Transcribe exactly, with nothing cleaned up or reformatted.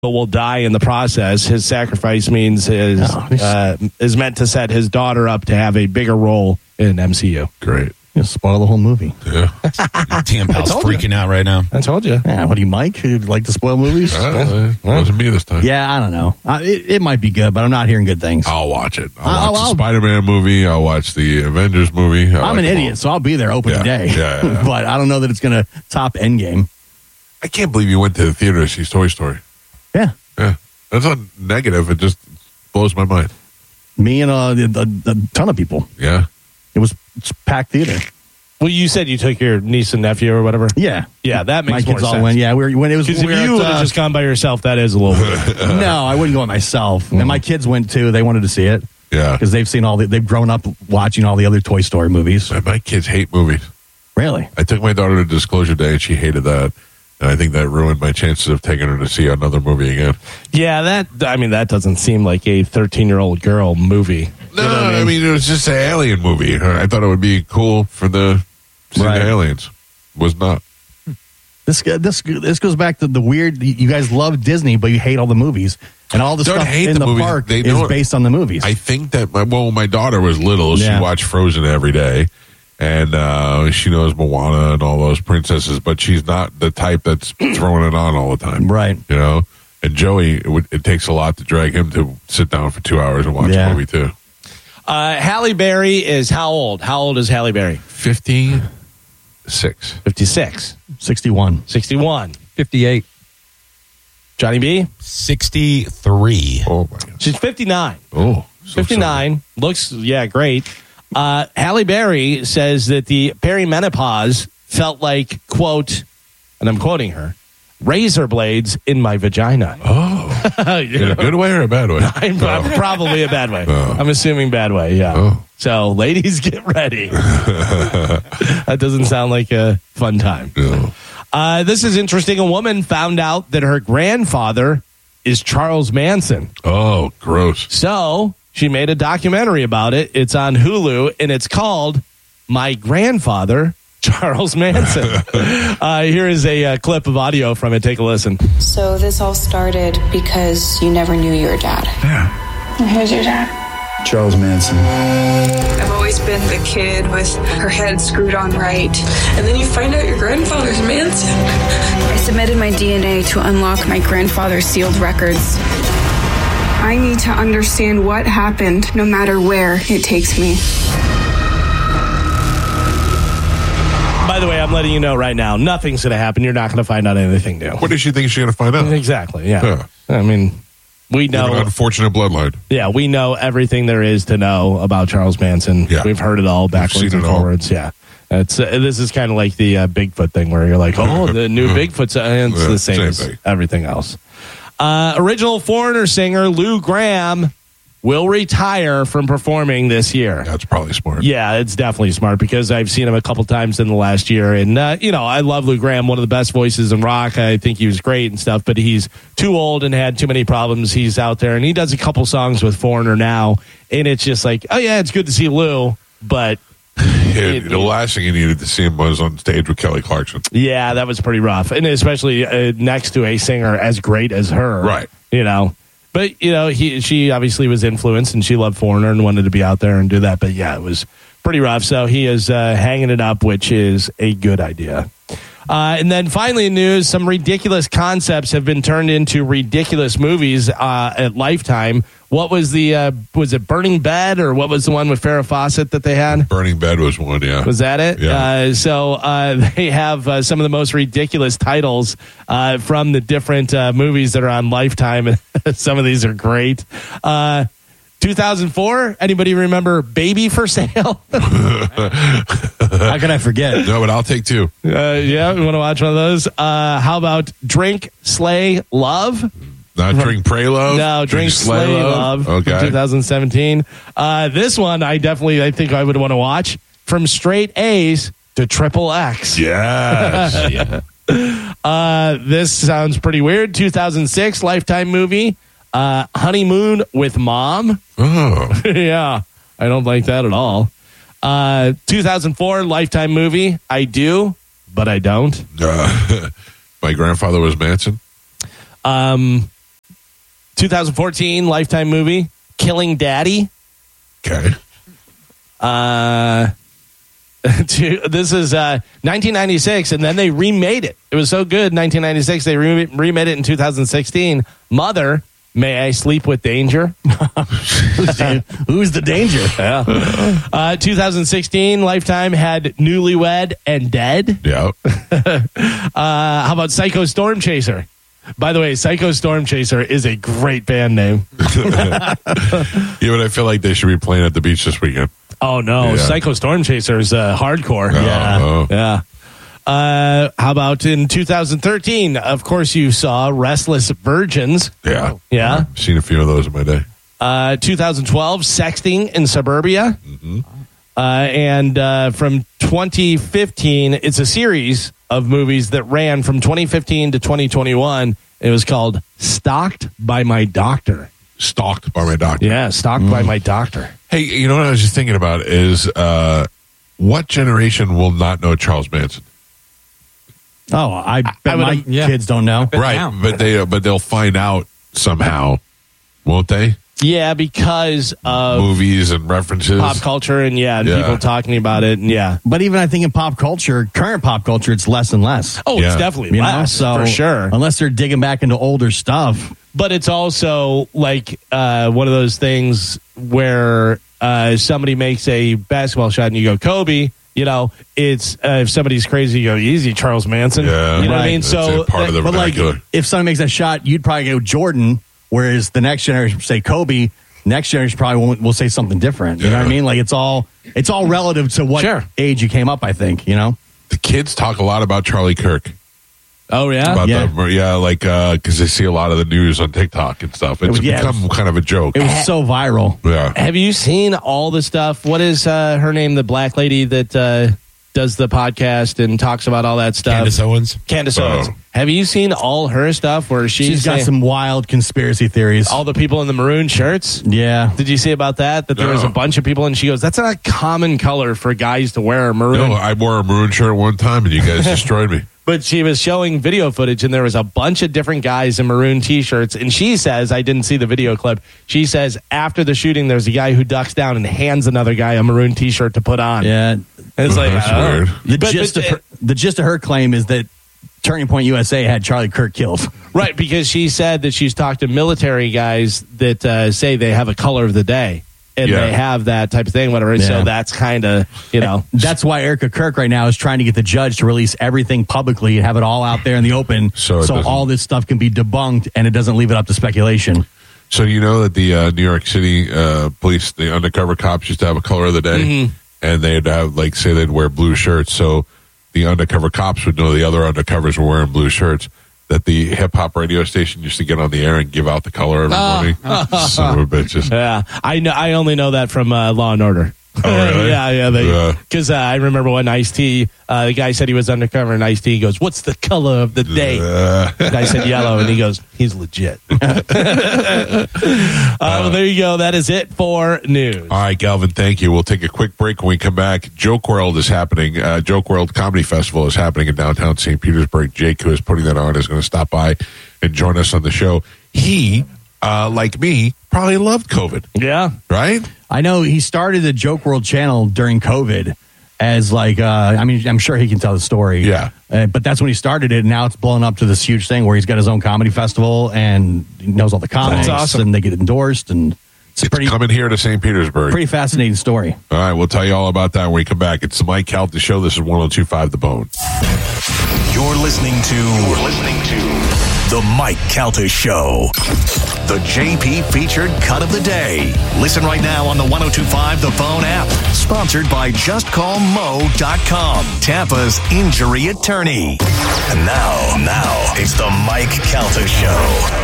but will die in the process. His sacrifice means his Oh, he's- uh, is meant to set his daughter up to have a bigger role in M C U. Great. You spoil the whole movie. Yeah. Tam Pal's told you. freaking out right now. I told you. Yeah, what do you, Mike? You'd like to spoil movies? Uh, it wasn't me this time. Yeah, I don't know. Uh, it, it might be good, but I'm not hearing good things. I'll watch it. I'll I'll- watch I'll- the Spider-Man movie. I'll watch the Avengers movie. I I'm like an them idiot, all. so I'll be there opening Yeah, day. yeah, yeah. But I don't know that it's going to top Endgame. I can't believe you went to the theater to see Toy Story. Yeah. Yeah. That's not negative. It just blows my mind. Me and uh, a, a, a ton of people. Yeah. It was it's packed theater. Well, you said you took your niece and nephew or whatever. Yeah. Yeah, that My makes more kids all sense. went. Yeah, we were, when it was. Because if we were you at, would have uh, just gone by yourself, that is a little weird. no, I wouldn't go by myself. And my kids went too. They wanted to see it Yeah. because they've seen all the. They've grown up watching all the other Toy Story movies. My kids hate movies. Really? I took my daughter to Disclosure Day and she hated that. And I think that ruined my chances of taking her to see another movie again. Yeah, that, I mean, that doesn't seem like a thirteen-year-old girl movie. No, You know what I mean, it was just an alien movie. I thought it would be cool for the, see Right. the aliens. Was not. This this this goes back to the weird. You guys love Disney, but you hate all the movies, and all the Don't stuff hate in the the, movies. park They is don't- based on the movies. I think that, my, well, my daughter was little. Yeah. She watched Frozen every day. And uh, she knows Moana and all those princesses, but she's not the type that's throwing it on all the time. Right. You know? And Joey, it, would, it takes a lot to drag him to sit down for two hours and watch Yeah. a movie, too. Uh, Halle Berry is how old? How old is Halle Berry? fifty-six. fifty-six. sixty-one. sixty-one. fifty-eight. Johnny B? sixty-three. Oh, my God. She's fifty-nine. Oh. so fifty-nine. Looks, yeah, great. Uh, Halle Berry says that the perimenopause felt like, quote, and I'm quoting her, razor blades in my vagina. Oh. You In know? a good way or a bad way? I'm, I'm probably a bad way. Oh. I'm assuming bad way, yeah. Oh. So, ladies, get ready. That doesn't sound like a fun time. No. Uh, this is interesting. A woman found out that her grandfather is Charles Manson. Oh, gross. So she made a documentary about it. It's on Hulu, and it's called My Grandfather, Charles Manson. uh, here is a uh, clip of audio from it. Take a listen. So this all started because you never knew your dad. Yeah. Who's your dad? Charles Manson. I've always been the kid with her head screwed on right. And then you find out your grandfather's Manson. I submitted my D N A to unlock my grandfather's sealed records. I need to understand what happened, no matter where it takes me. By the way, I'm letting you know right now, nothing's going to happen. You're not going to find out anything new. What does she think she's going to find out? Exactly, yeah. Yeah. I mean, we You have an know, unfortunate bloodline. yeah, we know everything there is to know about Charles Manson. Yeah. We've heard it all backwards seen and it all. forwards, yeah. It's, uh, this is kind of like the uh, Bigfoot thing where you're like, oh, the new Bigfoot's uh, it's Yeah, the same, same as thing. everything else. Uh, original Foreigner singer Lou Gramm will retire from performing this year. That's probably smart. Yeah, it's definitely smart because I've seen him a couple times in the last year. And, uh, you know, I love Lou Gramm, one of the best voices in rock. I think he was great and stuff, but he's too old and had too many problems. He's out there and he does a couple songs with Foreigner now. And it's just like, oh, yeah, it's good to see Lou, but Yeah, the last thing you needed to see him was on stage with Kelly Clarkson. yeah, that was pretty rough. And especially uh, next to a singer as great as her. Right. You know, but, you know, he she obviously was influenced and she loved Foreigner and wanted to be out there and do that. But, yeah, it was pretty rough. So he is uh, hanging it up, which is a good idea. Uh, and then finally in news, some ridiculous concepts have been turned into ridiculous movies uh, at Lifetime. What was the, uh, was it Burning Bed or what was the one with Farrah Fawcett that they had? Burning Bed was one, yeah. Was that it? Yeah. Uh, so uh, they have uh, some of the most ridiculous titles uh, from the different uh, movies that are on Lifetime. Some of these are great. Uh, two thousand four, anybody remember Baby for Sale? How can I forget? No, but I'll take two. Uh, yeah, you want to watch one of those? Uh, how about Drink, Slay, Love? Not Drink, Pray, Love? No, Drink, Slay, Love. Okay. From twenty seventeen. Uh, this one, I definitely, I think I would want to watch. From Straight A's to Triple X. Yes. yeah. Uh, this sounds pretty weird. two thousand six Lifetime movie, uh, Honeymoon with Mom. Oh. Yeah, I don't like that at all. Uh, two thousand four Lifetime movie, I Do, but I don't. Uh, my grandfather was Manson. Um, twenty fourteen Lifetime movie, Killing Daddy. Okay. Uh, to, this is uh, nineteen ninety-six, and then they remade it. It was so good, nineteen ninety-six, they re- remade it in two thousand sixteen. Mother, May I Sleep with Danger? Who's the danger? Yeah. Uh, two thousand sixteen, Lifetime had Newlywed and Dead. Yeah. Uh, how about Psycho Storm Chaser? By the way, Psycho Storm Chaser is a great band name. Yeah, but I feel like they should be playing at the beach this weekend. Oh, no. Yeah. Psycho Storm Chaser is uh, hardcore. Yeah. Oh. Yeah. Uh, how about in two thousand thirteen? Of course, you saw Restless Virgins. Yeah. Yeah. I've seen a few of those in my day. Uh, two thousand twelve, Sexting in Suburbia. Mm-hmm. Uh, and uh, from twenty fifteen, it's a series of movies that ran from twenty fifteen to twenty twenty-one. It was called Stalked by My Doctor. Stalked by my doctor. Yeah, Stalked by My Doctor. Hey, you know what I was just thinking about is uh, what generation will not know Charles Manson? Oh, I bet I would- my yeah. kids don't know. Right, now. but they but they'll find out somehow, won't they? Yeah, because of Movies and references. pop culture and, yeah, and Yeah. people talking about it. And, yeah. But even I think in pop culture, current pop culture, it's less and less. Oh, Yeah. it's definitely You know, less, so for sure. unless they're digging back into older stuff. But it's also like uh, one of those things where uh, somebody makes a basketball shot and you go, Kobe. You know, it's uh, if somebody's crazy, you go, easy, Charles Manson. Yeah, You know what I mean? That's So, it, part of the But like, vernacular. if somebody makes that shot, you'd probably go Jordan, whereas the next generation would say Kobe. Next generation probably won't, will say something different. You know what I Yeah. mean? Like it's all it's all relative to what Sure. age you came up. I think you know. The kids talk a lot about Charlie Kirk. oh, yeah? About Yeah. the yeah, like because they see a lot of the news on TikTok and stuff. It's was- yeah, it become kind of a joke. It was so viral. Yeah. Have you seen all the stuff? What is uh, her name? The black lady that uh, does the podcast and talks about all that stuff? Candace Owens. Candace Oh. Owens. Have you seen all her stuff where she's, She's got saying some wild conspiracy theories. all the people in the maroon shirts? yeah. Did you see about that? That there was No. a bunch of people, and she goes, "That's not a common color for guys to wear, maroon." No, I wore a maroon shirt one time and you guys destroyed me. But she was showing video footage, and there was a bunch of different guys in maroon T-shirts. And she says, I didn't see the video clip. She says after the shooting, there's a guy who ducks down and hands another guy a maroon T-shirt to put on. Yeah. And it's like, That's oh. weird. The But- gist but- of her, the gist of her claim is that Turning Point U S A had Charlie Kirk killed. Right, because she said that she's talked to military guys that uh, say they have a color of the day. And Yeah. they have that type of thing, whatever. Yeah. So that's kind of, you know. That's why Erica Kirk right now is trying to get the judge to release everything publicly and have it all out there in the open, So it doesn't- all this stuff can be debunked and it doesn't leave it up to speculation. So you know that the uh, New York City uh, police, the undercover cops, used to have a color of the day, Mm-hmm. and they'd have like say they'd wear blue shirts, so the undercover cops would know the other undercovers were wearing blue shirts. That the hip hop radio station used to get on the air and give out the color every morning. Son of a bitches. Yeah, I know. I only know that from uh, Law and Order. Oh, really? yeah, yeah. Yeah. Because uh, I remember when Ice-T, uh, the guy said he was undercover, and Ice-T goes, "What's the color of the day?" Uh, The guy said yellow, and he goes, "He's legit." uh, well, there you go. That is it for news. all right, Galvin, thank you. We'll take a quick break. When we come back, Joke World is happening. Uh, Joke World Comedy Festival is happening in downtown Saint Petersburg. Jake, who is putting that on, is going to stop by and join us on the show. He, uh, like me, probably loved COVID, Yeah. right? I know he started the Joke World channel during COVID as like, uh, I mean, I'm sure he can tell the story. Yeah. Uh, but that's when he started it. And now it's blown up to this huge thing where he's got his own comedy festival and he knows all the comics. awesome. And they get endorsed. And it's a It's pretty, coming here to Saint Petersburg. pretty fascinating story. All right, we'll tell you all about that when we come back. It's the Mike Calta Show. This is one oh two point five The Bone. You're listening to You're listening to The Mike Calta Show. The J P featured cut of the day. Listen right now on the one oh two point five The Bone app. Sponsored by just call mo dot com, Tampa's injury attorney. And now, now, it's the Mike Calta Show.